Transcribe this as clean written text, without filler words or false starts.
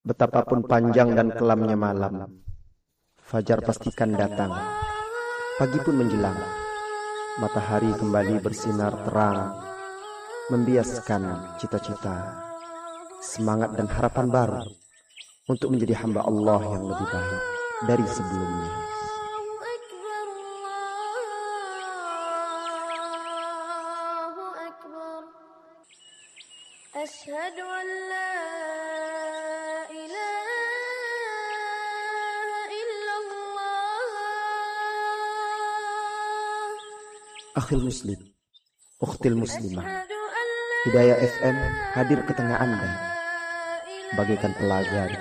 Betapapun panjang dan kelamnya malam, fajar pastikan datang. Pagi pun menjelang, matahari kembali bersinar terang, membiaskan cita-cita, semangat dan harapan baru untuk menjadi hamba Allah yang lebih baik dari sebelumnya. Asyhadu an la ilaha illallah. Akhil muslim, ukhtil muslimah, Hidayah FM hadir ke tengah Anda bagaikan pelajar